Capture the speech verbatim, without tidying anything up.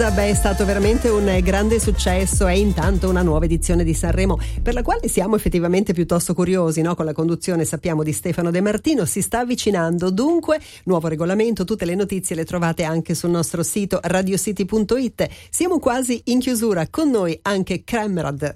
Marisa, beh, è stato veramente un grande successo e intanto una nuova edizione di Sanremo per la quale siamo effettivamente piuttosto curiosi, no? Con la conduzione, sappiamo, di Stefano De Martino, si sta avvicinando, dunque nuovo regolamento, tutte le notizie le trovate anche sul nostro sito radiocity punto it. Siamo quasi in chiusura, con noi anche Kremrad.